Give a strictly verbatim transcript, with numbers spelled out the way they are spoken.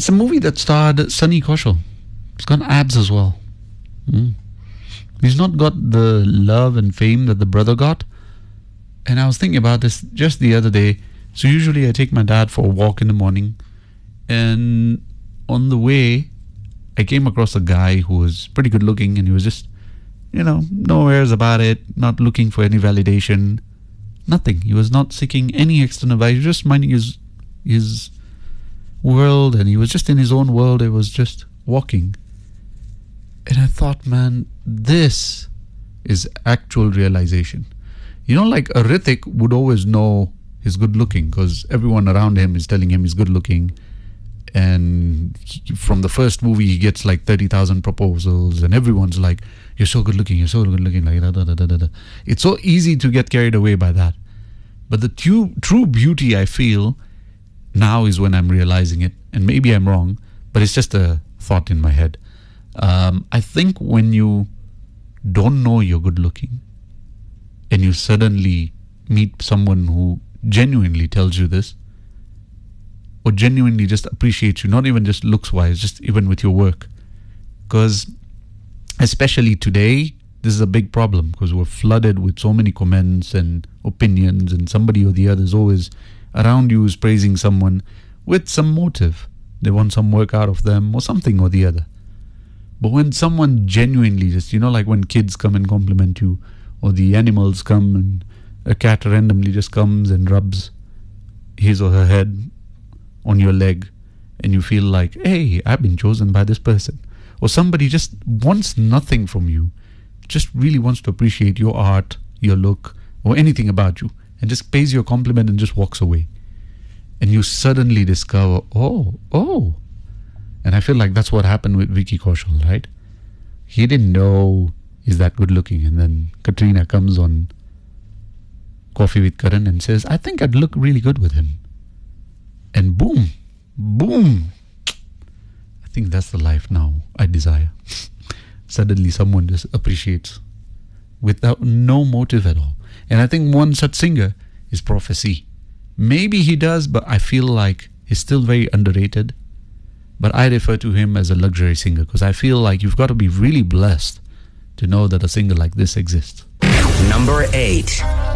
It's a movie that starred Sunny Kaushal. He's got abs as well. Mm. He's not got the love and fame that the brother got. And I was thinking about this just the other day. So usually I take my dad for a walk in the morning. And on the way, I came across a guy who was pretty good looking. And he was just, you know, no airs about it. Not looking for any validation. Nothing. He was not seeking any external value. He was just minding his, his world. And he was just in his own world. He was just walking. And I thought, man, this is actual realization. You know, like a Hrithik would always know he's good looking because everyone around him is telling him he's good looking. And he, from the first movie, he gets like thirty thousand proposals and everyone's like, you're so good looking, you're so good looking. Like, da, da, da, da, da. It's so easy to get carried away by that. But the true, true beauty I feel now is when I'm realizing it. And maybe I'm wrong, but it's just a thought in my head. Um, I think when you don't know you're good looking and you suddenly meet someone who genuinely tells you this or genuinely just appreciates you, not even just looks wise, just even with your work. Because especially today, this is a big problem because we're flooded with so many comments and opinions, and somebody or the other is always around you is praising someone with some motive. They want some work out of them or something or the other. But when someone genuinely just, you know, like when kids come and compliment you, or the animals come and a cat randomly just comes and rubs his or her head on your leg, and you feel like, hey, I've been chosen by this person. Or somebody just wants nothing from you, just really wants to appreciate your art, your look, or anything about you, and just pays you a compliment and just walks away. And you suddenly discover, oh, oh. And I feel like that's what happened with Vicky Kaushal, right? He didn't know he's that good looking. And then Katrina comes on Coffee with Karan and says, I think I'd look really good with him. And boom, boom. I think that's the life now I desire. Suddenly someone just appreciates without no motive at all. And I think one such singer is Prophecy. Maybe he does, but I feel like he's still very underrated. But I refer to him as a luxury singer because I feel like you've got to be really blessed to know that a singer like this exists. Number eight.